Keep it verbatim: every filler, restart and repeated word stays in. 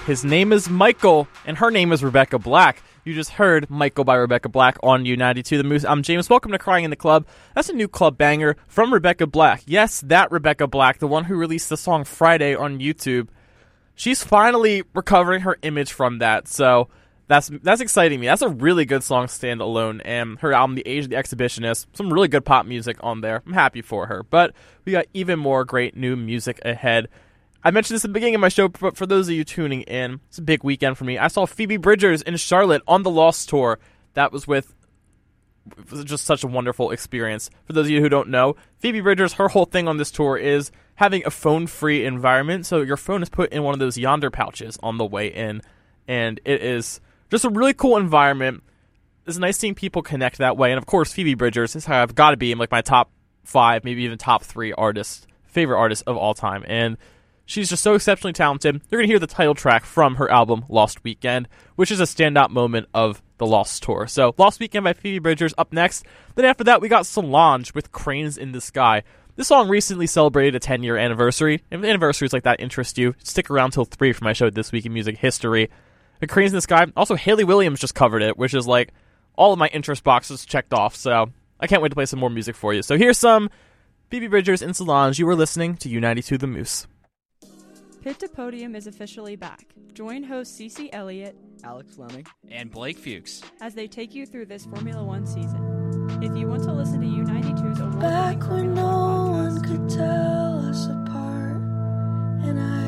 His name is Michael, and her name is Rebecca Black. You just heard Michael by Rebecca Black on U ninety-two The Moose. I'm James. Welcome to Crying in the Club. That's a new club banger from Rebecca Black. Yes, that Rebecca Black, the one who released the song Friday on YouTube. She's finally recovering her image from that, so that's that's exciting me. That's a really good song, Stand Alone, and her album, The Age of the Exhibitionist. Some really good pop music on there. I'm happy for her, but we got even more great new music ahead. I mentioned this at the beginning of my show, but for those of you tuning in, it's a big weekend for me. I saw Phoebe Bridgers in Charlotte on the Lost Tour. That was with it was just such a wonderful experience. For those of you who don't know, Phoebe Bridgers, her whole thing on this tour is having a phone-free environment. So your phone is put in one of those Yonder pouches on the way in, and it is just a really cool environment. It's nice seeing people connect that way. And of course, Phoebe Bridgers is how I've got to be in like my top five, maybe even top three artists, favorite artists of all time. And she's just so exceptionally talented. You're going to hear the title track from her album, Lost Weekend, which is a standout moment of the Lost Tour. So, Lost Weekend by Phoebe Bridgers up next. Then after that, we got Solange with Cranes in the Sky. This song recently celebrated a ten-year anniversary. If anniversaries like that interest you, stick around till three for my show This Week in Music History. And Cranes in the Sky, also Hayley Williams just covered it, which is like all of my interest boxes checked off. So, I can't wait to play some more music for you. So, here's some Phoebe Bridgers and Solange. You were listening to U ninety-two The Moose. Pit to Podium is officially back. Join hosts Cece Elliott, Alex Fleming, and Blake Fuchs as they take you through this Formula One season. If you want to listen to U ninety-two's award-winning back when Formula no One one podcast, could tell us apart, and I